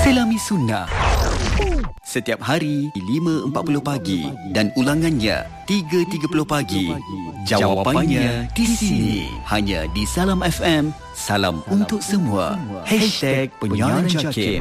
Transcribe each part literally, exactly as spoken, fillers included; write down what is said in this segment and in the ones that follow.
Selami Sunnah setiap hari lima empat puluh pagi dan ulangannya tiga tiga puluh pagi. Jawapannya di sini, hanya di Salam F M. Salam untuk semua. Hashtag Penyiaran Jakim.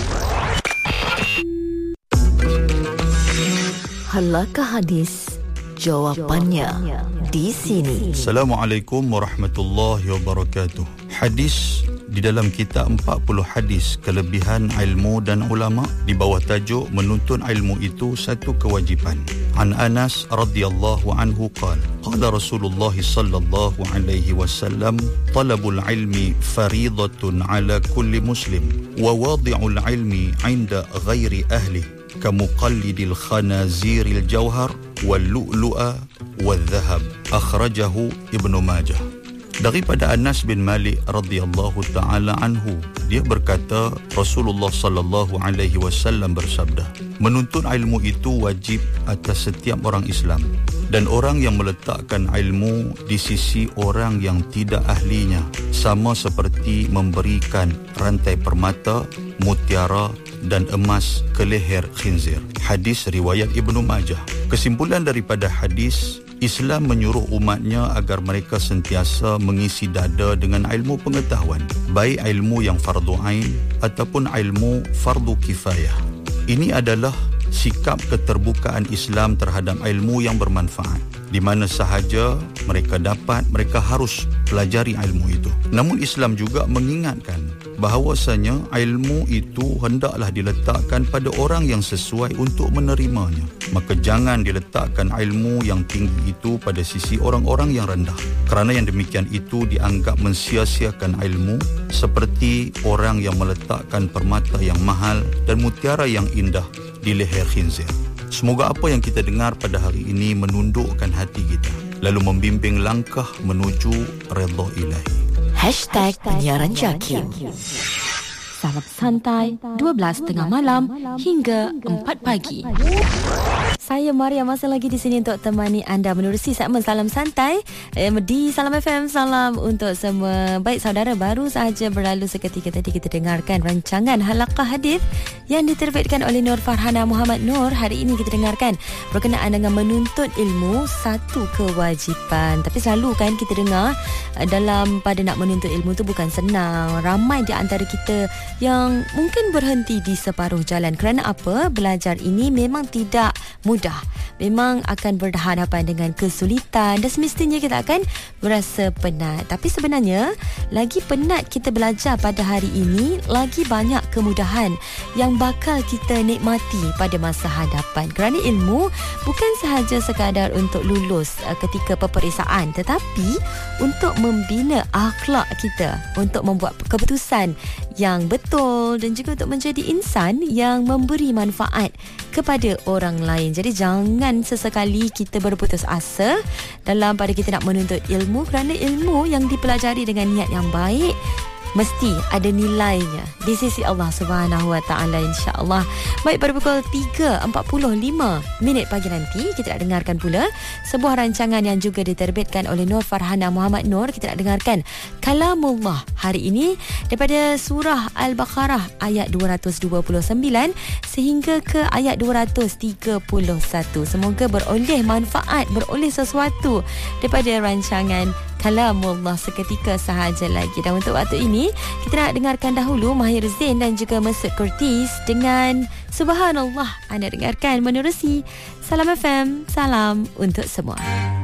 Halakah hadis? Jawapannya di sini. Assalamualaikum warahmatullahi wabarakatuh. Hadis di dalam kitab empat puluh hadis kelebihan ilmu dan ulama di bawah tajuk menuntut ilmu itu satu kewajipan. An Anas radhiyallahu anhu qala qala Rasulullah sallallahu alaihi wasallam talabul ilmi fariidatun ala kulli muslim wa wadi'ul ilmi 'inda ghairi ahli kamuqallidil khanaziril jawhar wal lu'lu'a wal dhahab. Akhrajahu Ibnu Majah. Daripada Anas bin Malik radhiyallahu taala anhu, dia berkata Rasulullah sallallahu alaihi wasallam bersabda, menuntut ilmu itu wajib atas setiap orang Islam, dan orang yang meletakkan ilmu di sisi orang yang tidak ahlinya sama seperti memberikan rantai permata, mutiara dan emas ke leher khinzir. Hadis riwayat Ibnu Majah. Kesimpulan daripada hadis, Islam menyuruh umatnya agar mereka sentiasa mengisi dada dengan ilmu pengetahuan, baik ilmu yang fardu ain ataupun ilmu fardu kifayah. Ini adalah sikap keterbukaan Islam terhadap ilmu yang bermanfaat. Di mana sahaja mereka dapat, mereka harus pelajari ilmu itu. Namun Islam juga mengingatkan bahawasanya ilmu itu hendaklah diletakkan pada orang yang sesuai untuk menerimanya. Maka jangan diletakkan ilmu yang tinggi itu pada sisi orang-orang yang rendah, kerana yang demikian itu dianggap mensia-siakan ilmu, seperti orang yang meletakkan permata yang mahal dan mutiara yang indah di leher khinzir. Semoga apa yang kita dengar pada hari ini menundukkan hati kita, lalu membimbing langkah menuju redha ilahi. Hashtag Penyiaran Jakim. Salam santai, dua belas tengah malam hingga empat pagi. Saya Maria masih lagi di sini untuk temani anda menerusi segmen Salam Santai eh, di Salam F M. Salam untuk semua. Baik saudara, baru sahaja berlalu seketika tadi kita dengarkan rancangan Halaqah Hadis yang diterbitkan oleh Nur Farhana Muhammad Nur. Hari ini kita dengarkan berkenaan dengan menuntut ilmu satu kewajipan. Tapi selalu kan kita dengar dalam pada nak menuntut ilmu tu bukan senang. Ramai di antara kita yang mungkin berhenti di separuh jalan. Kerana apa? Belajar ini memang tidak mudah. Memang akan berhadapan dengan kesulitan dan semestinya kita akan berasa penat. Tapi sebenarnya lagi penat kita belajar pada hari ini, lagi banyak kemudahan yang bakal kita nikmati pada masa hadapan. Kerana ilmu bukan sahaja sekadar untuk lulus ketika peperiksaan, tetapi untuk membina akhlak kita, untuk membuat keputusan yang betul dan juga untuk menjadi insan yang memberi manfaat kepada orang lain. Jadi jangan sesekali kita berputus asa dalam pada kita nak menuntut ilmu, kerana ilmu yang dipelajari dengan niat yang baik mesti ada nilainya di sisi Allah Subhanahu Wa Taala, insya-Allah. Baik, pada pukul tiga empat puluh lima minit pagi nanti kita nak dengarkan pula sebuah rancangan yang juga diterbitkan oleh Nur Farhana Muhammad Nur. Kita nak dengarkan Kalamullah hari ini daripada surah Al-Baqarah ayat dua ratus dua puluh sembilan sehingga ke ayat dua ratus tiga puluh satu. Semoga beroleh manfaat, beroleh sesuatu daripada rancangan Kalamullah seketika sahaja lagi. Dan untuk waktu ini kita nak dengarkan dahulu Mahir Zain dan juga Mesut Curtis dengan Subhanallah. Anda dengarkan menerusi Salam F M. Salam untuk semua.